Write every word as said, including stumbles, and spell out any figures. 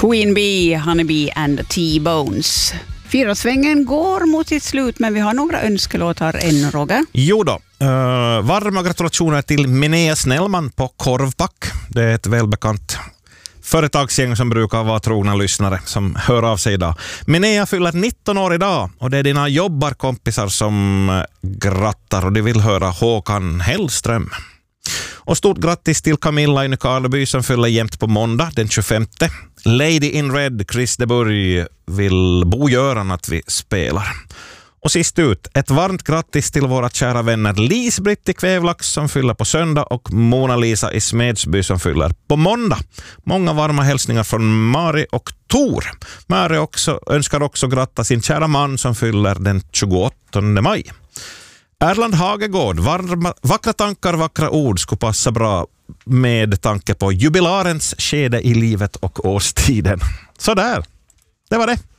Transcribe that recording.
Queen Bee, Honeybee and T-Bones. Fyraårssvängen går mot sitt slut, men vi har några önskelåtar än, Roger. Jo då. Uh, varma gratulationer till Minea Snellman på Korvpack. Det är ett välbekant företagsgäng som brukar vara trogna lyssnare som hör av sig idag. Minea fyller nitton år idag och det är dina jobbarkompisar som grattar och de vill höra Håkan Hellström. Och stort grattis till Camilla i Nykarleby som fyller jämt på måndag den tjugofemte. Lady in Red, Chris de Burg vill Bo Göran att vi spelar. Och sist ut, ett varmt grattis till våra kära vänner Lis-Britt i Kvävlax som fyller på söndag och Mona-Lisa i Smedsby som fyller på måndag. Många varma hälsningar från Mari och Tor. Mari också, önskar också gratta sin kära man som fyller den tjugoåttonde maj. Erland Hagegård, varma, vackra tankar, vackra ord skulle passa bra med tanke på jubilarens skede i livet och årstiden. Så där, det var det.